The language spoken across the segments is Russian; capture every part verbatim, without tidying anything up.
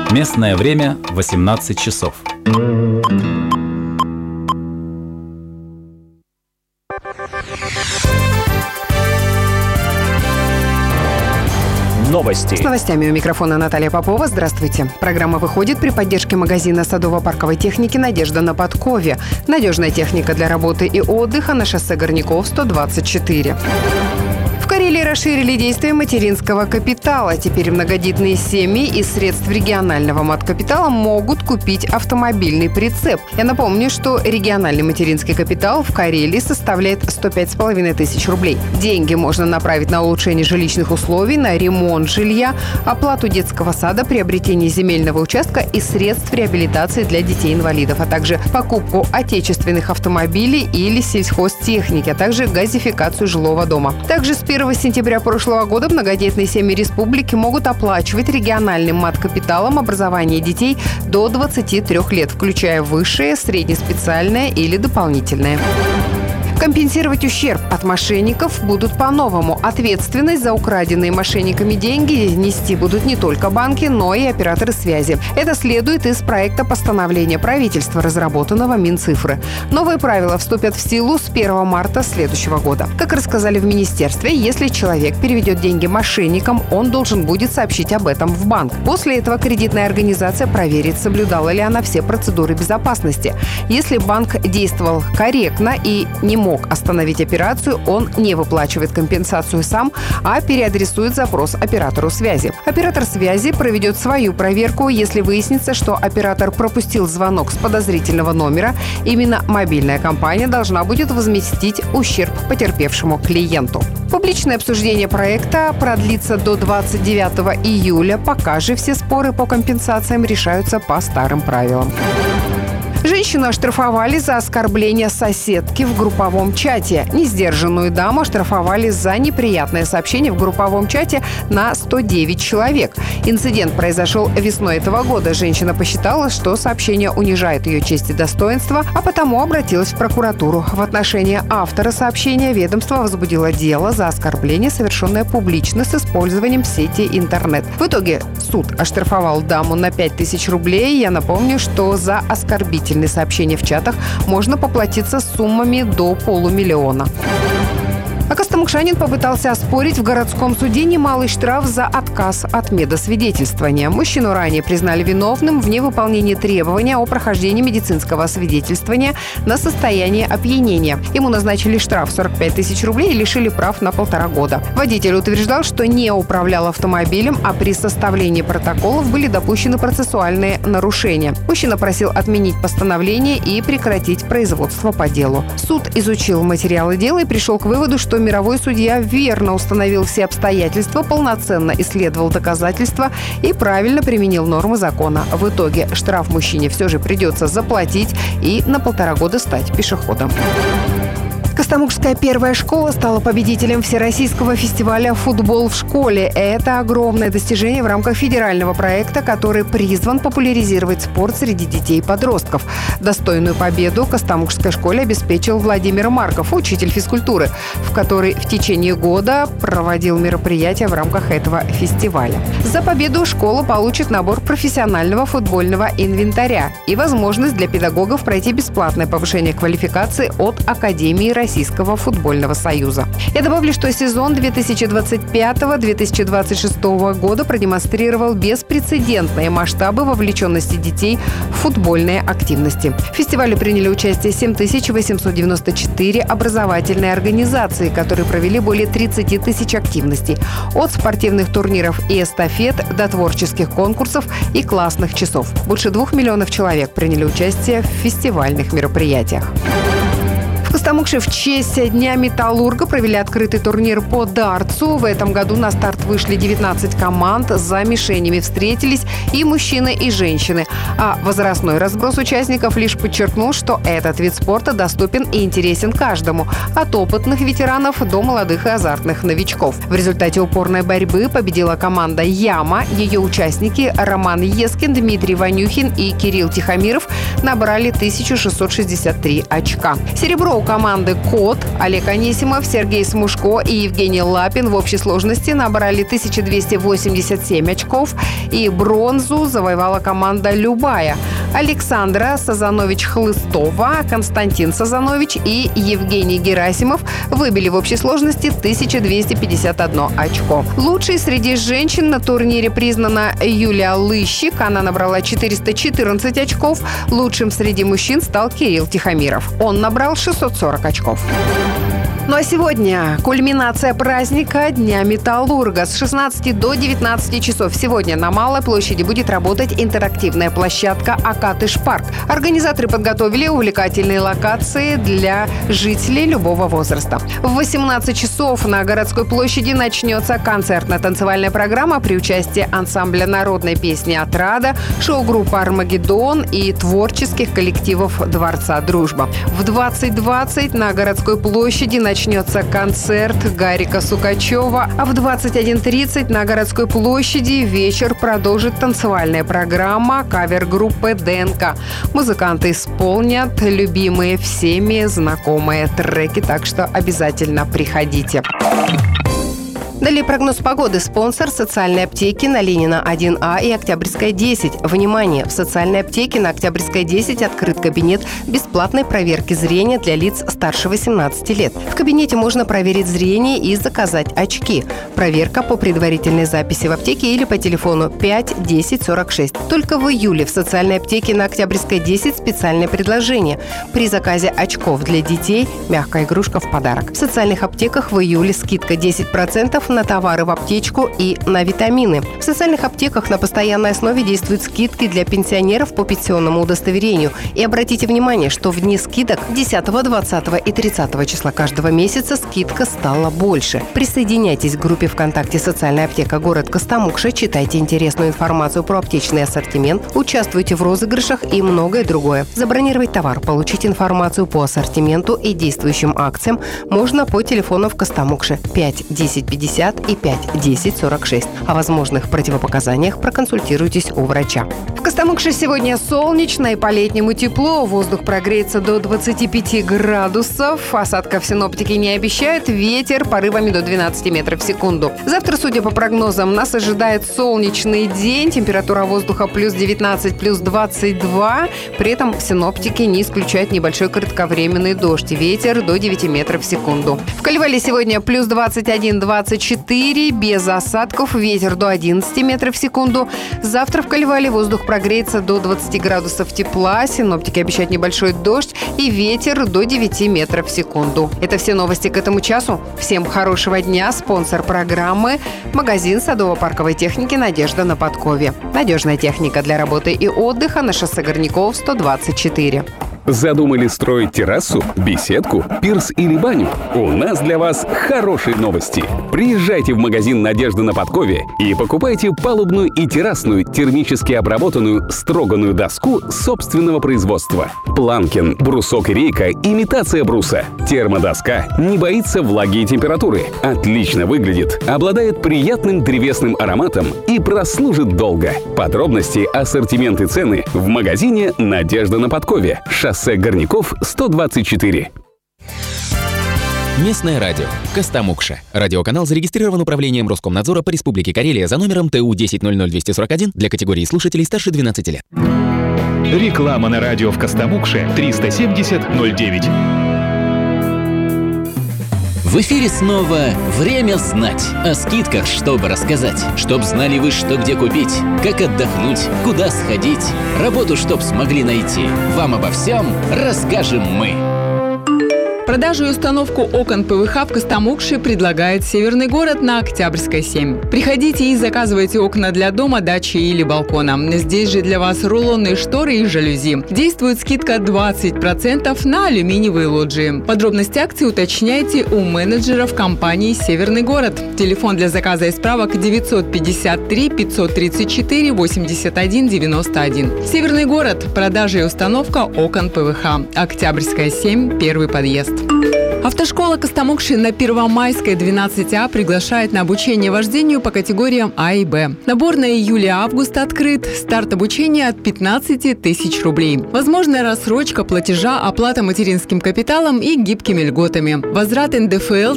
Местное время восемнадцать часов. Новости. С новостями у микрофона Наталья Попова. Здравствуйте. Программа выходит при поддержке магазина садово-парковой техники «Надежда» на Подкове. Надежная техника для работы и отдыха на шоссе Горняков, сто двадцать четыре. В Карелии расширили действие материнского капитала. Теперь многодетные семьи из средств регионального маткапитала могут купить автомобильный прицеп. Я напомню, что региональный материнский капитал в Карелии составляет сто пять с половиной тысяч рублей. Деньги можно направить на улучшение жилищных условий, на ремонт жилья, оплату детского сада, приобретение земельного участка и средств реабилитации для детей-инвалидов, а также покупку отечественных автомобилей или сельхозтехники, а также газификацию жилого дома. Также с первого сентября прошлого года многодетные семьи республики могут оплачивать региональным маткапиталом образование детей до двадцати трёх лет, включая высшее, среднеспециальное или дополнительное. Компенсировать ущерб от мошенников будут по-новому. Ответственность за украденные мошенниками деньги нести будут не только банки, но и операторы связи. Это следует из проекта постановления правительства, разработанного Минцифры. Новые правила вступят в силу с первого марта следующего года. Как рассказали в министерстве, если человек переведет деньги мошенникам, он должен будет сообщить об этом в банк. После этого кредитная организация проверит, соблюдала ли она все процедуры безопасности. Если банк действовал корректно и не мог мог остановить операцию, он не выплачивает компенсацию сам, а переадресует запрос оператору связи. Оператор связи проведет свою проверку. Если выяснится, что оператор пропустил звонок с подозрительного номера, именно мобильная компания должна будет возместить ущерб потерпевшему клиенту. Публичное обсуждение проекта продлится до двадцать девятого июля, пока же все споры по компенсациям решаются по старым правилам. Женщину оштрафовали за оскорбление соседки в групповом чате. Несдержанную даму оштрафовали за неприятное сообщение в групповом чате на сто девять человек. Инцидент произошел весной этого года. Женщина посчитала, что сообщение унижает ее честь и достоинство, а потому обратилась в прокуратуру. В отношении автора сообщения ведомство возбудило дело за оскорбление, совершенное публично с использованием сети интернет. В итоге суд оштрафовал даму на пять тысяч рублей. Я напомню, что за оскорбительное сообщения в чатах можно поплатиться суммами до полумиллиона. А костомукшанин попытался оспорить в городском суде немалый штраф за отказ от медосвидетельствования. Мужчину ранее признали виновным в невыполнении требования о прохождении медицинского освидетельствования на состояние опьянения. Ему назначили штраф сорок пять тысяч рублей и лишили прав на полтора года. Водитель утверждал, что не управлял автомобилем, а при составлении протоколов были допущены процессуальные нарушения. Мужчина просил отменить постановление и прекратить производство по делу. Суд изучил материалы дела и пришел к выводу, что мировой судья верно установил все обстоятельства, полноценно исследовал доказательства и правильно применил нормы закона. В итоге штраф мужчине все же придется заплатить и на полтора года стать пешеходом. Костомукшская первая школа стала победителем Всероссийского фестиваля «Футбол в школе». Это огромное достижение в рамках федерального проекта, который призван популяризировать спорт среди детей и подростков. Достойную победу Костомукшской школе обеспечил Владимир Марков, учитель физкультуры, в который в течение года проводил мероприятия в рамках этого фестиваля. За победу школа получит набор профессионального футбольного инвентаря и возможность для педагогов пройти бесплатное повышение квалификации от Академии Российского футбольного союза. Я добавлю, что сезон две тысячи двадцать пятого — две тысячи двадцать шестого года продемонстрировал беспрецедентные масштабы вовлеченности детей в футбольные активности. В фестивале приняли участие семь тысяч восемьсот девяносто четыре образовательные организации, которые провели более тридцати тысяч активностей. От спортивных турниров и эстафет до творческих конкурсов и классных часов. Больше двух миллионов человек приняли участие в фестивальных мероприятиях. В Костомукше в честь Дня металлурга провели открытый турнир по дартсу. В этом году на старт вышли девятнадцать команд. За мишенями встретились и мужчины, и женщины. А возрастной разброс участников лишь подчеркнул, что этот вид спорта доступен и интересен каждому. От опытных ветеранов до молодых и азартных новичков. В результате упорной борьбы победила команда «Яма». Ее участники Роман Ескин, Дмитрий Ванюхин и Кирилл Тихомиров набрали тысячу шестьсот шестьдесят три очка. Серебро у команды «Кот» Олег Анисимов, Сергей Смушко и Евгений Лапин в общей сложности набрали тысяча двести восемьдесят семь очков. И бронзу завоевала команда «Любая». Александра Сазанович-Хлыстова, Константин Сазанович и Евгений Герасимов выбили в общей сложности тысяча двести пятьдесят одно очко. Лучшей среди женщин на турнире признана Юлия Лыщик. Она набрала четыреста четырнадцать очков. Лучшим среди мужчин стал Кирилл Тихомиров. Он набрал шестьсот сорок очков. Ну а сегодня кульминация праздника Дня металлурга. С шестнадцати до девятнадцати часов сегодня на Малой площади будет работать интерактивная площадка «Акатыш-парк». Организаторы подготовили увлекательные локации для жителей любого возраста. В восемнадцать часов на городской площади начнется концертно-танцевальная программа при участии ансамбля народной песни «Отрада», шоу-группы «Армагеддон» и творческих коллективов Дворца Дружба. В двадцать двадцать на городской площади начнется Начнется концерт Гарика Сукачева, а в двадцать один тридцать на городской площади вечер продолжит танцевальная программа кавер-группы ДНК. Музыканты исполнят любимые всеми знакомые треки, так что обязательно приходите. Далее прогноз погоды. Спонсор социальной аптеки на Ленина один А и Октябрьская десять. Внимание! В социальной аптеке на Октябрьской десять открыт кабинет бесплатной проверки зрения для лиц старше восемнадцати лет. В кабинете можно проверить зрение и заказать очки. Проверка по предварительной записи в аптеке или по телефону пять десять сорок шесть. Только в июле в социальной аптеке на Октябрьской десять специальное предложение. При заказе очков для детей мягкая игрушка в подарок. В социальных аптеках в июле скидка десять процентов на товары в аптечку и на витамины. В социальных аптеках на постоянной основе действуют скидки для пенсионеров по пенсионному удостоверению. И обратите внимание, что в дни скидок десятого, двадцатого и тридцатого числа каждого месяца скидка стала больше. Присоединяйтесь к группе ВКонтакте «Социальная аптека. Город Костомукша», читайте интересную информацию про аптечный ассортимент, участвуйте в розыгрышах и многое другое. Забронировать товар, получить информацию по ассортименту и действующим акциям можно по телефону в Костомукше пять десять пятьдесят и пять десять сорок шесть. О возможных противопоказаниях проконсультируйтесь у врача. В Костомукше сегодня солнечно и по-летнему тепло. Воздух прогреется до двадцати пяти градусов. Осадков синоптики не обещают. Ветер порывами до двенадцати метров в секунду. Завтра, судя по прогнозам, нас ожидает солнечный день. Температура воздуха плюс девятнадцать, плюс двадцать два. При этом синоптики не исключают небольшой кратковременный дождь. Ветер до девяти метров в секунду. В Кальвале сегодня плюс двадцать один, двадцать четыре, без осадков, ветер до одиннадцати метров в секунду. Завтра в Кальвале воздух прогреется до двадцати градусов тепла, синоптики обещают небольшой дождь и ветер до девяти метров в секунду. Это все новости к этому часу. Всем хорошего дня. Спонсор программы – магазин садово-парковой техники «Надежда» на Подкове. Надежная техника для работы и отдыха на шоссе Горняков, сто двадцать четыре. Задумали строить террасу, беседку, пирс или баню? У нас для вас хорошие новости. Приезжайте в магазин «Надежда» на Подкове и покупайте палубную и террасную термически обработанную строганную доску собственного производства. Планкин, брусок и рейка – имитация бруса. Термодоска не боится влаги и температуры, отлично выглядит, обладает приятным древесным ароматом и прослужит долго. Подробности, ассортимент и цены в магазине «Надежда» на Подкове. Шоссе Горняков, сто двадцать четыре. Местное радио. Костомукша. Радиоканал зарегистрирован Управлением Роскомнадзора по Республике Карелия за номером Т У десять ноль ноль двести сорок один для категории слушателей старше двенадцати лет. Реклама на радио в Костомукше триста семьдесят ноль девять. В эфире снова «Время знать». О скидках, чтобы рассказать. Чтоб знали вы, что где купить, как отдохнуть, куда сходить. Работу, чтоб смогли найти. Вам обо всем расскажем мы. Продажу и установку окон ПВХ в Костомукше предлагает Северный город на Октябрьской семь. Приходите и заказывайте окна для дома, дачи или балкона. Здесь же для вас рулонные шторы и жалюзи. Действует скидка двадцать процентов на алюминиевые лоджии. Подробности акции уточняйте у менеджеров компании «Северный город». Телефон для заказа и справок девятьсот пятьдесят три пятьсот тридцать четыре восемьдесят один девяносто один. Северный город. Продажа и установка окон ПВХ. Октябрьская семь. Первый подъезд. Автошкола Костомукши на Первомайской двенадцать А приглашает на обучение вождению по категориям А и Б. Набор на июль-август открыт. Старт обучения от пятнадцати тысяч рублей. Возможная рассрочка платежа, оплата материнским капиталом и гибкими льготами. Возврат эн дэ эф эл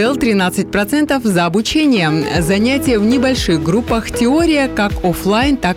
тринадцать процентов за обучение. Занятия в небольших группах. Теория как офлайн, так